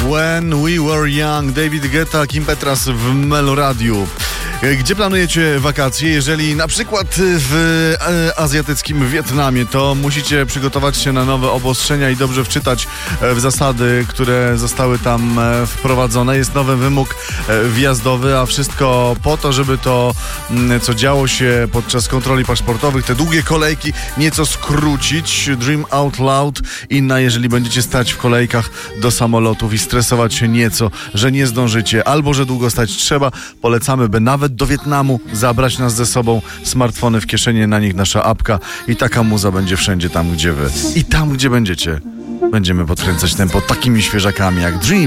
When We Were Young, David Guetta, Kim Petras w Meloradiu. Gdzie planujecie wakacje? Jeżeli na przykład w azjatyckim Wietnamie, to musicie przygotować się na nowe obostrzenia i dobrze wczytać w zasady, które zostały tam wprowadzone. Jest nowy wymóg wjazdowy, a wszystko po to, żeby to, co działo się podczas kontroli paszportowych, te długie kolejki nieco skrócić. Dream out loud. Inna, jeżeli będziecie stać w kolejkach do samolotów i stresować się nieco, że nie zdążycie albo że długo stać trzeba, polecamy, by nawet do Wietnamu zabrać nas ze sobą, smartfony w kieszeni, na nich nasza apka i taka muza będzie wszędzie tam, gdzie wy. I tam, gdzie będziemy podkręcać tempo takimi świeżakami jak Dream.